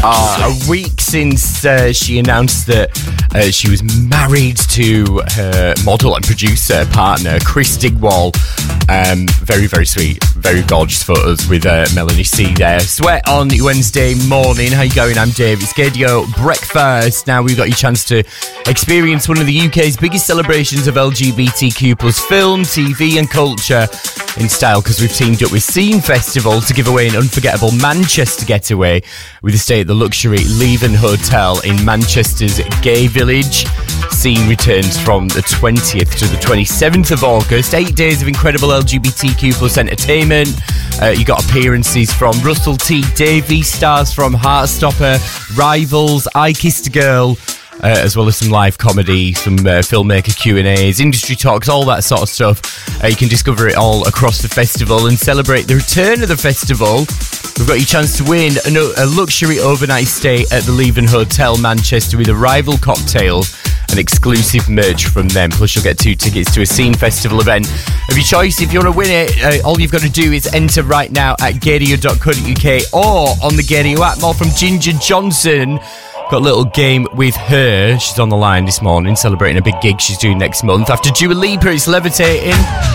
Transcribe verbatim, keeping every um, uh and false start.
Uh, a week since uh, she announced that uh, she was married to her model and producer partner, Chris Digwall. Um, very, very sweet, very gorgeous photos with uh, Melanie C there. Sweat on Wednesday morning. How you going? I'm Dave. It's Gaydio Breakfast. Now we've got your chance to experience one of the U K's biggest celebrations of L G B T Q plus film, T V and culture in style, because we've teamed up with Scene Festival to give away an unforgettable Manchester getaway with a stay at the luxury Leven Hotel in Manchester's Gay Village. Scene returns from the twentieth to the twenty-seventh of August. Eight days of incredible L G B T Q plus entertainment. Uh, you got appearances from Russell T Davies, stars from Heartstopper, Rivals, I Kissed a Girl, Uh, as well as some live comedy, some uh, filmmaker Q and A's, industry talks, all that sort of stuff. Uh, you can discover it all across the festival and celebrate the return of the festival. We've got your chance to win a, a luxury overnight stay at the Leven Hotel Manchester with a rival cocktail and exclusive merch from them. Plus you'll get two tickets to a Scene Festival event of your choice. If you want to win it, uh, all you've got to do is enter right now at gaydio dot co dot uk or on the Gaydio app. More from Ginger Johnson. Got a little game with her. She's on the line this morning celebrating a big gig she's doing next month. After Dua Lipa, it's Levitating.